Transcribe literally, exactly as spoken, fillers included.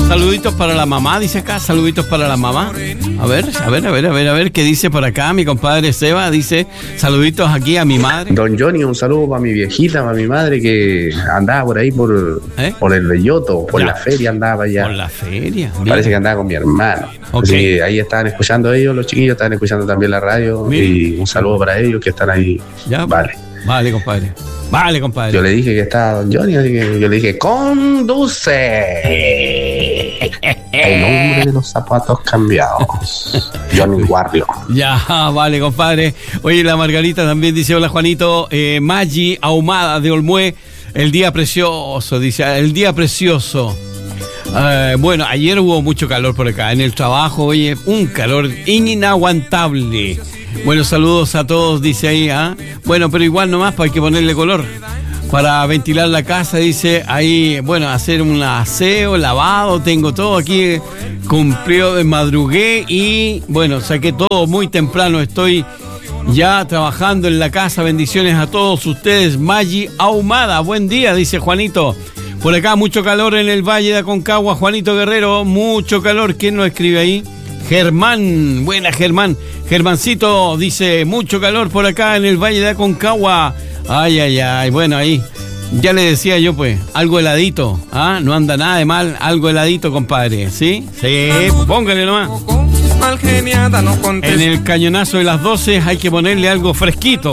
Saluditos para la mamá, dice acá, saluditos para la mamá. A ver, a ver, a ver, a ver, a ver, ¿qué dice por acá? Mi compadre Seba dice, saluditos aquí a mi madre. Don Johnny, un saludo para mi viejita, para mi madre que andaba por ahí por, ¿Eh? por el Belloto, por ya. la feria andaba allá. Por la feria. Bien. Parece que andaba con mi hermano. Okay. Así que ahí estaban escuchando ellos, los chiquillos estaban escuchando también la radio. Bien. Y un saludo para ellos que están ahí. Ya, vale. Vale, compadre. Vale, compadre. Yo le dije que estaba Don Johnny, así que yo le dije, conduce. El nombre de los zapatos cambiados. Johnny Warrior. Ya, vale, compadre. Oye, la Margarita también dice, hola Juanito, eh, Maggi Ahumada de Olmué, el día precioso, dice, el día precioso. Eh, bueno, ayer hubo mucho calor por acá, en el trabajo, oye, un calor inaguantable. Bueno, saludos a todos, dice ahí, ¿ah? ¿eh? Bueno, pero igual nomás, pues hay que ponerle color. Para ventilar la casa, dice, ahí, bueno, hacer un aseo, lavado, tengo todo aquí, cumplió, madrugué y, bueno, saqué todo muy temprano, estoy ya trabajando en la casa, bendiciones a todos ustedes. Maggi Ahumada, buen día, dice Juanito. Por acá, mucho calor en el Valle de Aconcagua, Juanito Guerrero, mucho calor, ¿quién nos escribe ahí? Germán, buena Germán, Germancito dice, mucho calor por acá en el Valle de Aconcagua. Ay, ay, ay, bueno, ahí, ya le decía yo, pues, algo heladito, ¿ah? No anda nada de mal, algo heladito, compadre, ¿sí? Sí, póngale nomás. En el cañonazo de las doce hay que ponerle algo fresquito.